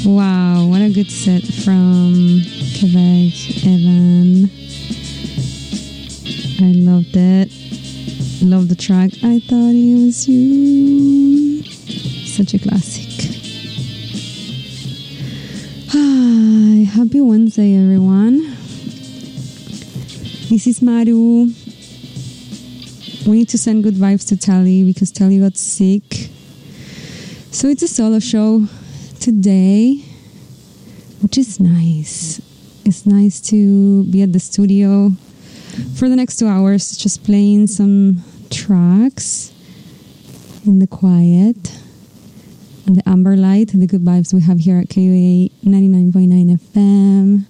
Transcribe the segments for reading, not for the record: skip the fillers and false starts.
Wow, what a good set from Quebec, Evan. I loved it. Love the track. I Thought It Was You. Such a classic. Hi, happy Wednesday, everyone. This is Maru. We need to send good vibes to Tally because Tally got sick. So it's a solo show today, which is nice. It's nice to be at the studio for the next 2 hours, just playing some tracks in the quiet and the amber light, the good vibes we have here at KUA 99.9 FM.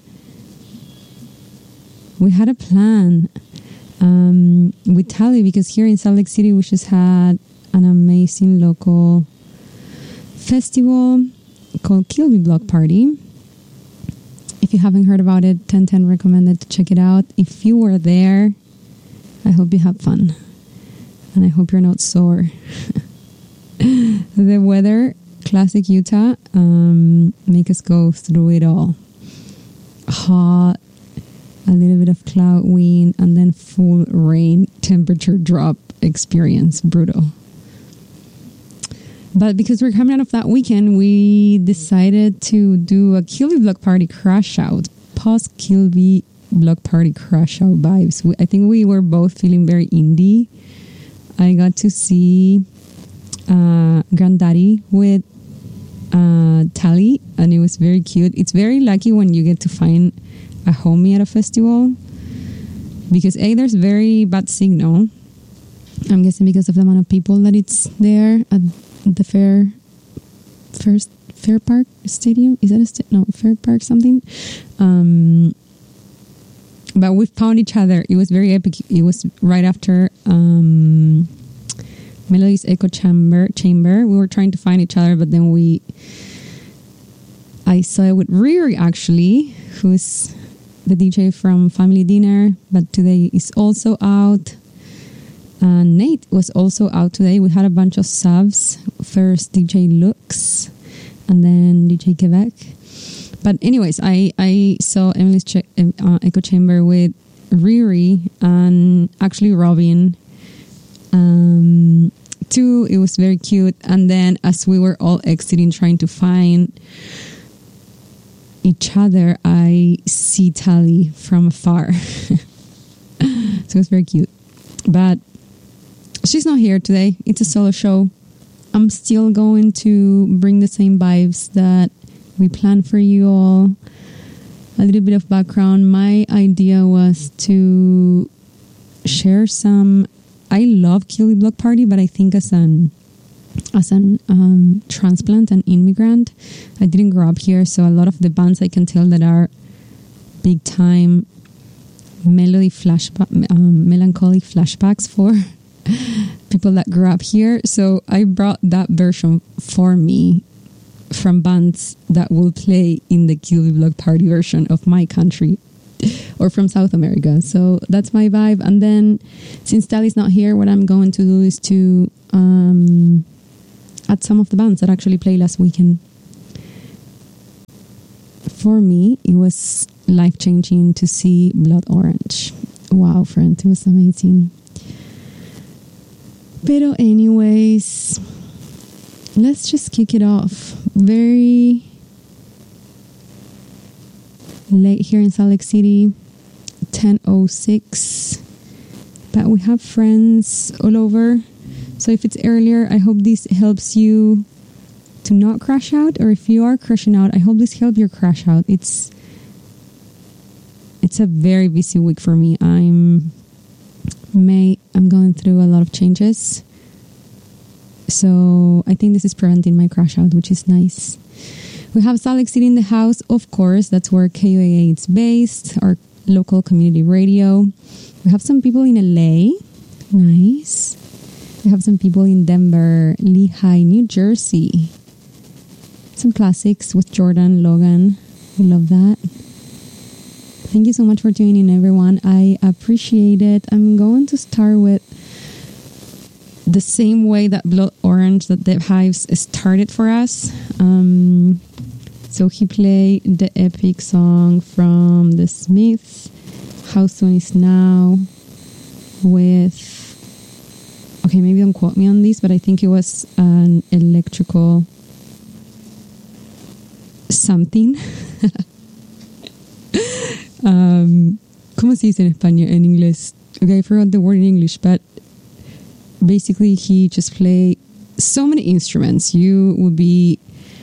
We had a plan with Tally because here in Salt Lake City we just had an amazing local festival called Kilby Block Party. If you haven't heard about it, 1010 recommended to check it out. If you were there, I hope you had fun. And I hope you're not sore. The weather, classic Utah, make us go through it all. Hot, a little bit of cloud, wind, and then full rain, temperature drop experience. Brutal. But because we're coming out of that weekend, we decided to do a Kilby Block Party crash out. Post Kilby Block Party crash out vibes. I think we were both feeling very indie. I got to see Granddaddy with Tally, and it was very cute. It's very lucky when you get to find a homie at a festival because there's very bad signal. I'm guessing because of the amount of people that it's there at the Fair Park Stadium. Is that Fair Park something? But we found each other. It was very epic. It was right after Melody's Echo Chamber. We were trying to find each other, but then I saw it with Riri, actually, who's the DJ from Family Dinner, but today is also out. Nate was also out today. We had a bunch of subs. First DJ Lux, and then DJ Quebec. But anyways, I saw Emily's Echo Chamber with Riri and actually Robin too. It was very cute. And then as we were all exiting, trying to find each other, I see Tally from afar. So it was very cute. But she's not here today. It's a solo show. I'm still going to bring the same vibes that we planned for you all. A little bit of background. My idea was to share some. I love Kilby Block Party, but I think as an transplant and immigrant, I didn't grow up here, so a lot of the bands I can tell that are big time melancholy flashbacks for people that grew up here. So I brought that version for me from bands that will play in the Kilby Block Party version of my country or from South America. So that's my vibe. And then since Tally's not here, what I'm going to do is to add some of the bands that actually played last weekend. For me, it was life-changing to see Blood Orange. Wow, friend, it was amazing. Pero anyways, let's just kick it off. Very late here in Salt Lake City, 10:06. But we have friends all over. So if it's earlier, I hope this helps you to not crash out. Or if you are crashing out, I hope this helps your crash out. It's a very busy week for me. I'm going through a lot of changes. So I think this is preventing my crash out, which is nice. We have Salt Lake City in the house, of course. That's where KUAA is based, our local community radio. We have some people in LA. Nice. We have some people in Denver, Lehigh, New Jersey. Some classics with Jordan, Logan. We love that. Thank you so much for tuning in, everyone. I appreciate it. I'm going to start with the same way that Blood Orange, that the Hives started for us. So he played the epic song from The Smiths, How Soon Is Now, with, okay, maybe don't quote me on this, but I think it was an electrical something. ¿Cómo se dice en español, en inglés? Okay, I forgot the word in English, but basically he just played so many instruments. You would be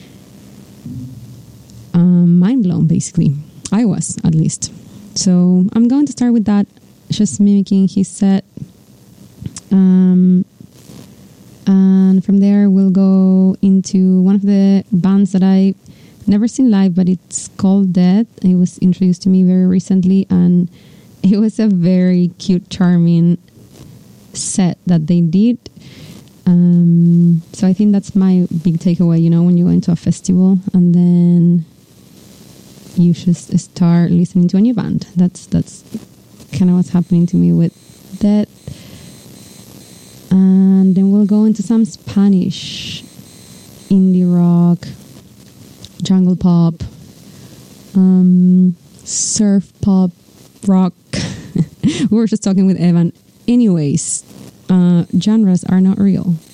mind blown, basically. I was, at least. So I'm going to start with that, just mimicking his set. And from there we'll go into one of the bands that I never seen live, but it's called Dead. It was introduced to me very recently, and it was a very cute, charming set that they did. So I think that's my big takeaway, when you go into a festival and then you just start listening to a new band. That's kind of what's happening to me with Dead. And then we'll go into some Spanish indie rock, jungle pop, surf pop, rock. We were just talking with Evan. Anyways, genres are not real.